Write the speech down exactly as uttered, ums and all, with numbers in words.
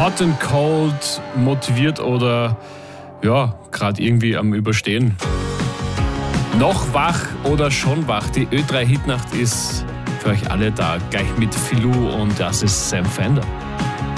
Hot and cold, motiviert oder ja, gerade irgendwie am Überstehen. Noch wach oder schon wach, die Ö drei Hitnacht ist für euch alle da, gleich mit Filou und das ist Sam Fender.